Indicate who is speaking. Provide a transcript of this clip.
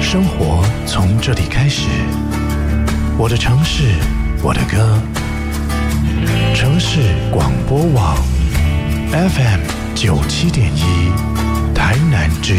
Speaker 1: 生活从这里开始，我的城市，我的歌。城市广播网 FM 97.1，台南之